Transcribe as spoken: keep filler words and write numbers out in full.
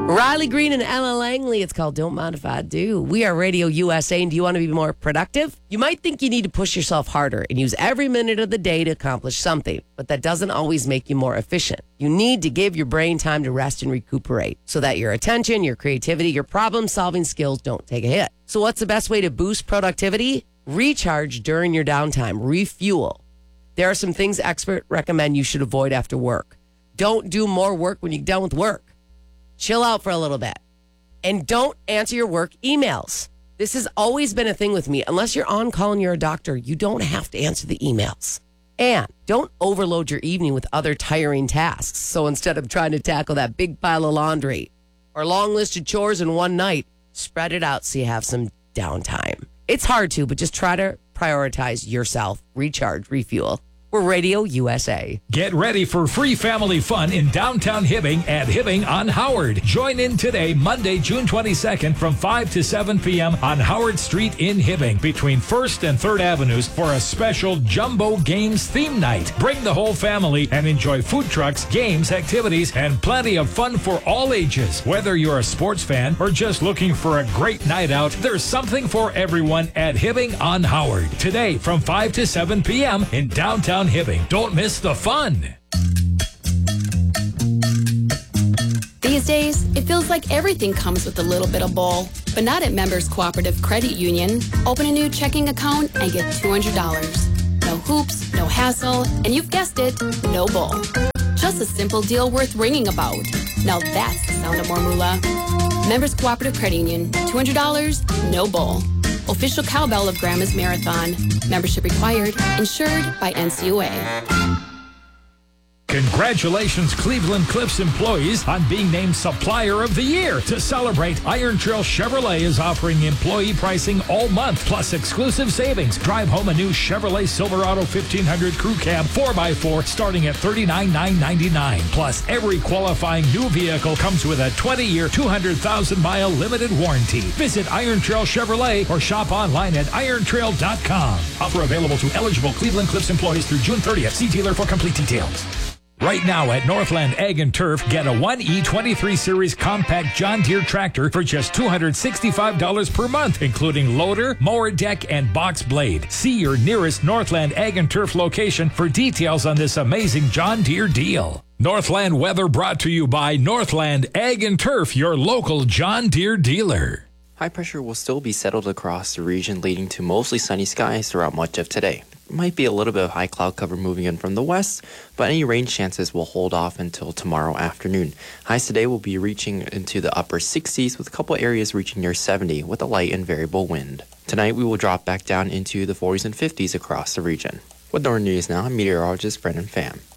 Riley Green and Ella Langley. It's called Don't Mind If I Do. We are Radio U S A, and do you want to be more productive? You might think you need to push yourself harder and use every minute of the day to accomplish something, but that doesn't always make you more efficient. You need to give your brain time to rest and recuperate so that your attention, your creativity, your problem-solving skills don't take a hit. So what's the best way to boost productivity? Recharge during your downtime. Refuel. There are some things experts recommend you should avoid after work. Don't do more work when you're done with work. Chill out for a little bit. And don't answer your work emails. This has always been a thing with me. Unless you're on call and you're a doctor, you don't have to answer the emails. And don't overload your evening with other tiring tasks. So instead of trying to tackle that big pile of laundry or long list of chores in one night, spread it out so you have some downtime. It's hard to, but just try to prioritize yourself. Recharge, refuel. We're Radio U S A. Get ready for free family fun in downtown Hibbing at Hibbing on Howard. Join in today, Monday, June twenty-second from five to seven p.m. on Howard Street in Hibbing between first and third Avenues for a special Jumbo Games theme night. Bring the whole family and enjoy food trucks, games, activities, and plenty of fun for all ages. Whether you're a sports fan or just looking for a great night out, there's something for everyone at Hibbing on Howard. Today from five to seven p.m. in downtown Hibbing. Don't miss the fun. These days, it feels like everything comes with a little bit of bull, but not at Members Cooperative Credit Union. Open a new checking account and get two hundred dollars. No hoops, no hassle, and you've guessed it, no bull. Just a simple deal worth ringing about. Now that's the sound of more moolah. Members Cooperative Credit Union, two hundred dollars, no bull. Official cowbell of Grandma's Marathon. Membership required. Insured by N C U A. Congratulations, Cleveland Cliffs employees, on being named Supplier of the Year. To celebrate, Iron Trail Chevrolet is offering employee pricing all month, plus exclusive savings. Drive home a new Chevrolet Silverado fifteen hundred Crew Cab four by four starting at thirty-nine thousand nine hundred ninety-nine dollars. Plus, every qualifying new vehicle comes with a twenty-year, two hundred thousand mile limited warranty. Visit Iron Trail Chevrolet or shop online at iron trail dot com. Offer available to eligible Cleveland Cliffs employees through June thirtieth. See dealer for complete details. Right now at Northland Ag and Turf, get a one E twenty-three Series compact John Deere tractor for just two hundred sixty-five dollars per month, including loader, mower deck, and box blade. See your nearest Northland Ag and Turf location for details on this amazing John Deere deal. Northland weather brought to you by Northland Ag and Turf, your local John Deere dealer. High pressure will still be settled across the region, leading to mostly sunny skies throughout much of today. Might be a little bit of high cloud cover moving in from the west, but any rain chances will hold off until tomorrow afternoon. Highs today will be reaching into the upper sixties, with a couple areas reaching near seventy with a light and variable wind. Tonight we will drop back down into the forties and fifties across the region. With Northern News now, I'm meteorologist Brendan Pham.